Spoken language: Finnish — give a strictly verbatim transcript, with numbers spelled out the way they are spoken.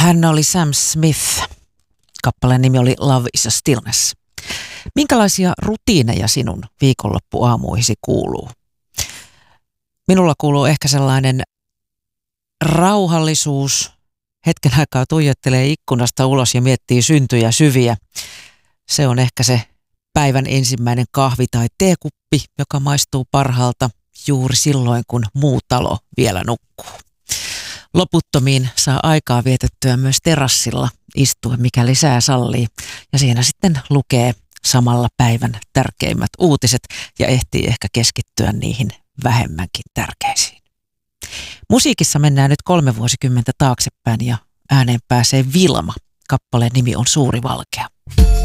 Hän oli Sam Smith. Kappaleen nimi oli Love is a Stillness. Minkälaisia rutiineja sinun viikonloppuaamuihisi kuuluu? Minulla kuuluu ehkä sellainen rauhallisuus. Hetken aikaa tuijottelee ikkunasta ulos ja miettii syntyjä syviä. Se on ehkä se päivän ensimmäinen kahvi tai teekuppi, joka maistuu parhaalta juuri silloin, kun muu talo vielä nukkuu. Loputtomiin saa aikaa vietettyä myös terassilla istuen, mikäli sää sallii. Ja siinä sitten lukee samalla päivän tärkeimmät uutiset ja ehtii ehkä keskittyä niihin vähemmänkin tärkeisiin. Musiikissa mennään nyt kolme vuosikymmentä taaksepäin ja ääneen pääsee Vilma. Kappaleen nimi on Suuri Valkea.